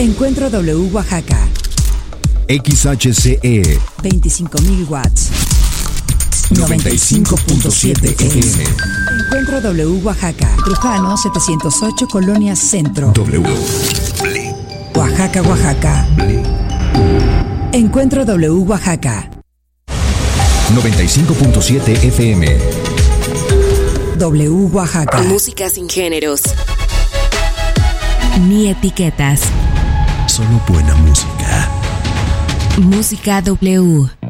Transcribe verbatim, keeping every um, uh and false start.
Encuentro W Oaxaca. X H C E veinticinco mil watts. noventa y cinco punto siete F M. Encuentro W Oaxaca. Trujano setecientos ocho, Colonia Centro. W. Oaxaca, Oaxaca. Encuentro W Oaxaca. noventa y cinco punto siete F M. W Oaxaca. Música sin géneros ni etiquetas. Solo buena música. Música W.